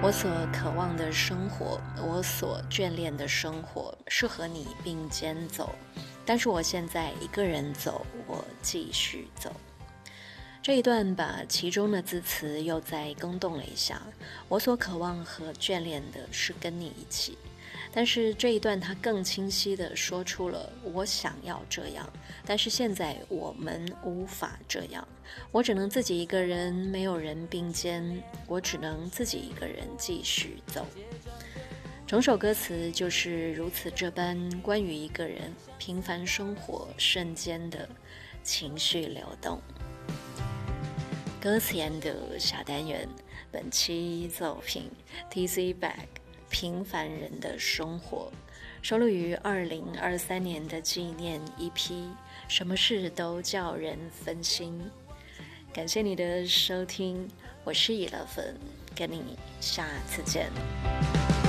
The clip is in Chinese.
我所渴望的生活，我所眷恋的生活，是和你并肩走。但是我现在一个人走，我继续走。这一段把其中的字词又再更动了一下。我所渴望和眷恋的是跟你一起，但是这一段它更清晰地说出了我想要这样，但是现在我们无法这样。我只能自己一个人，没有人并肩，我只能自己一个人继续走。整首歌词就是如此这般，关于一个人平凡生活瞬间的情绪流动。歌词研读小单元，本期作品 TC Back 平凡人的生活，收录于2023年的纪念 EP 什么事都叫人分心。感谢你的收听，我是以乐芬，跟你下次见。